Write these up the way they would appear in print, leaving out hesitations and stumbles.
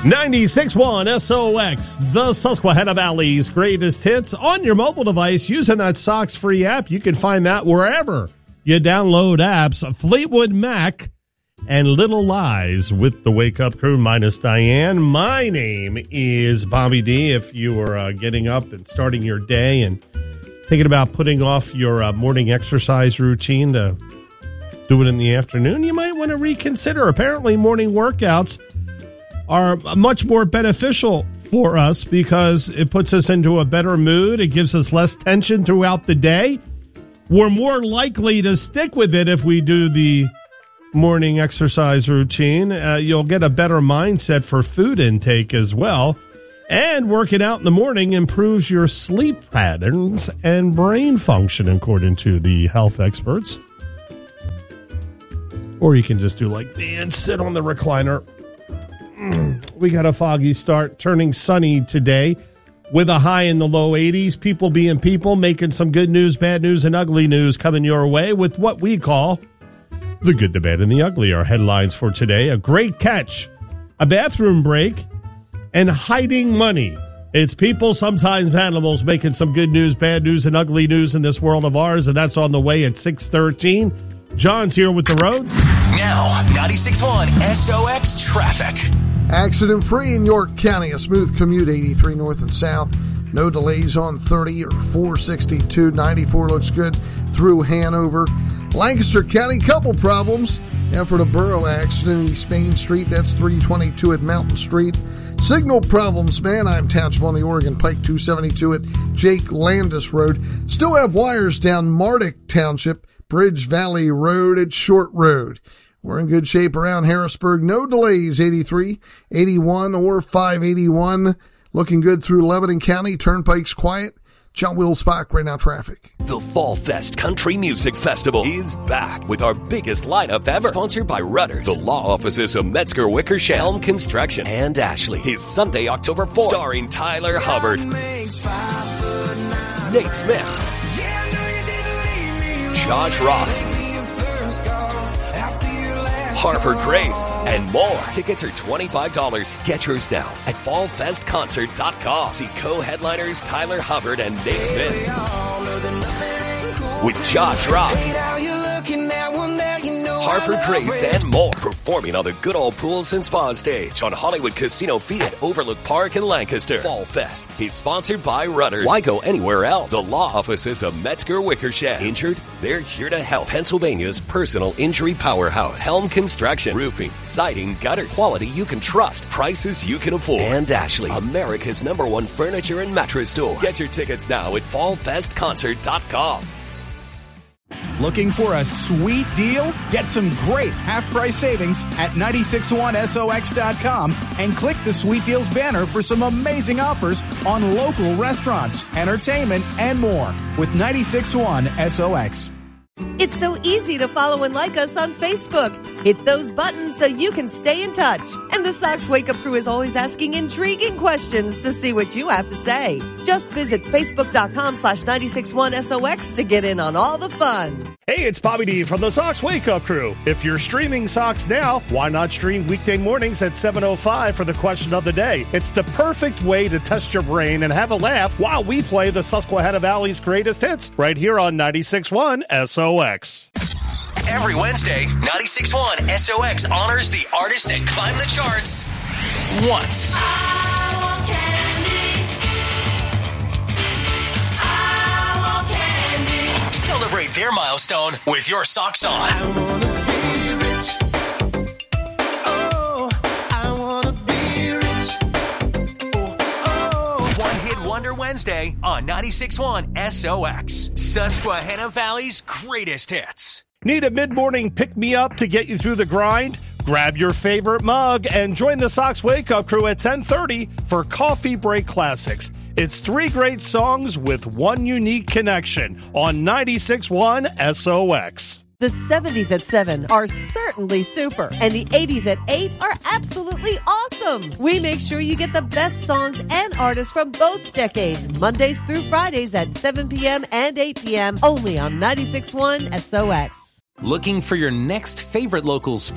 96.1 SOX, the Susquehanna Valley's greatest hits on your mobile device using that Sox free app. You can find that wherever you download apps. Fleetwood Mac and Little Lies with the Wake Up Crew minus Diane. My name is Bobby D. If you were getting up and starting your day and thinking about putting off your morning exercise routine to do it in the afternoon, you might want to reconsider. Apparently, morning workouts are much more beneficial for us because it puts us into a better mood. It gives us less tension throughout the day. We're more likely to stick with it if we do the morning exercise routine. You'll get a better mindset for food intake as well. And working out in the morning improves your sleep patterns and brain function, according to the health experts. Or you can just do like me and sit on the recliner. We got a foggy start, turning sunny today with a high in the low 80s. People being people, making some good news, bad news, and ugly news coming your way with what we call the good, the bad, and the ugly. Our headlines for today: a great catch, a bathroom break, and hiding money. It's people, sometimes animals, making some good news, bad news, and ugly news in this world of ours, and that's on the way at 6:13. John's here with the roads. Now, 96.1 SOX traffic. Accident-free in York County. A smooth commute, 83 north and south. No delays on 30 or 462. 94 looks good through Hanover. Lancaster County, couple problems. After the Borough accident, East Main Street, that's 322 at Mountain Street. Signal problems, Manheim Township on the Oregon Pike, 272 at Jake Landis Road. Still have wires down Mardick Township, Bridge Valley Road at Short Road. We're in good shape around Harrisburg. No delays, 83, 81, or 581. Looking good through Lebanon County. Turnpike's quiet. John Will Spock, right now traffic. The Fall Fest Country Music Festival is back with our biggest lineup ever. Sponsored by Rudders, the law offices of Metzger Wickersham, Helm Construction, and Ashley. Is Sunday, October 4th. Starring Tyler Hubbard, Nate Smith, Josh Ross, Harper Grace, and more. Tickets are $25. Get yours now at fallfestconcert.com. See co-headliners Tyler Hubbard and Nate Smith with Josh Ross, Harper Grace, and more. Performing on the Good Old Pools and Spa stage on Hollywood Casino Feet at Overlook Park in Lancaster. Fall Fest is sponsored by Rudders. Why go anywhere else? The law offices of Metzger Wickersham. Injured? They're here to help. Pennsylvania's personal injury powerhouse. Helm Construction. Roofing, siding, gutters. Quality you can trust. Prices you can afford. And Ashley, America's #1 furniture and mattress store. Get your tickets now at fallfestconcert.com. Looking for a sweet deal? Get some great half-price savings at 961SOX.com and click the Sweet Deals banner for some amazing offers on local restaurants, entertainment, and more with 96.1 SOX. It's so easy to follow and like us on Facebook. Hit those buttons so you can stay in touch. And the Sox Wake Up Crew is always asking intriguing questions to see what you have to say. Just visit Facebook.com/961SOX to get in on all the fun. Hey, it's Bobby D from the Sox Wake Up Crew. If you're streaming Sox now, why not stream weekday mornings at 7:05 for the question of the day? It's the perfect way to test your brain and have a laugh while we play the Susquehanna Valley's greatest hits right here on 96.1 SOX. Every Wednesday, 96.1 SOX honors the artists that climb the charts once. I want candy. I want candy. Celebrate their milestone with your socks on. I wanna be rich. Oh, I wanna be rich. Oh, oh. One Hit Wonder Wednesday on 96.1 SOX. Susquehanna Valley's greatest hits. Need a mid-morning pick-me-up to get you through the grind? Grab your favorite mug and join the Sox Wake Up Crew at 10:30 for Coffee Break Classics. It's 3 great songs with one unique connection on 96.1 SOX. The 70s at 7 are certainly super, and the 80s at 8 are absolutely awesome. We make sure you get the best songs and artists from both decades, Mondays through Fridays at 7 p.m. and 8 p.m. only on 96.1 SOX. Looking for your next favorite local spot?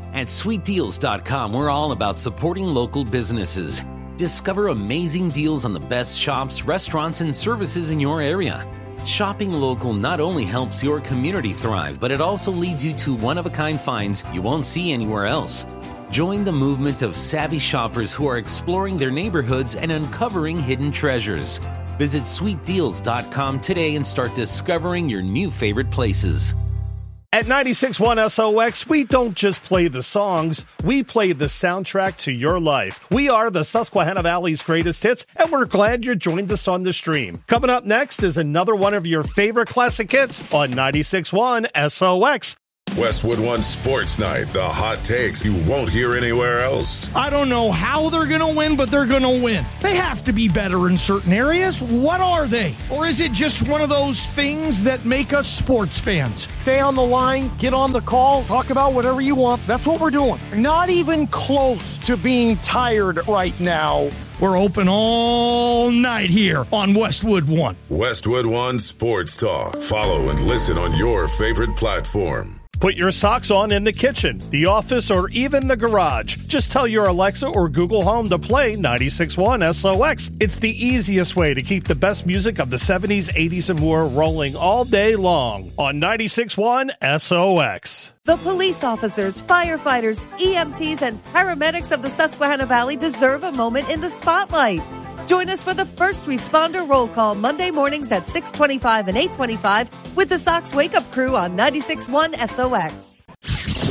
At sweetdeals.com, we're all about supporting local businesses. Discover amazing deals on the best shops, restaurants, and services in your area. Shopping local not only helps your community thrive, but it also leads you to one-of-a-kind finds you won't see anywhere else. Join the movement of savvy shoppers who are exploring their neighborhoods and uncovering hidden treasures. Visit sweetdeals.com today and start discovering your new favorite places. At 96.1 SOX, we don't just play the songs, we play the soundtrack to your life. We are the Susquehanna Valley's greatest hits, and we're glad you joined us on the stream. Coming up next is another one of your favorite classic hits on 96.1 SOX. Westwood One Sports Night, the hot takes you won't hear anywhere else. I don't know how they're going to win, but they're going to win. They have to be better in certain areas. What are they? Or is it just one of those things that make us sports fans? Stay on the line, get on the call, talk about whatever you want. That's what we're doing. Not even close to being tired right now. We're open all night here on Westwood One. Westwood One Sports Talk. Follow and listen on your favorite platform. Put your socks on in the kitchen, the office, or even the garage. Just tell your Alexa or Google Home to play 96.1 SOX. It's the easiest way to keep the best music of the 70s, 80s, and more rolling all day long on 96.1 SOX. The police officers, firefighters, EMTs, and paramedics of the Susquehanna Valley deserve a moment in the spotlight. Join us for the First Responder Roll Call Monday mornings at 6:25 and 8:25 with the Sox Wake Up Crew on 96.1 SOX.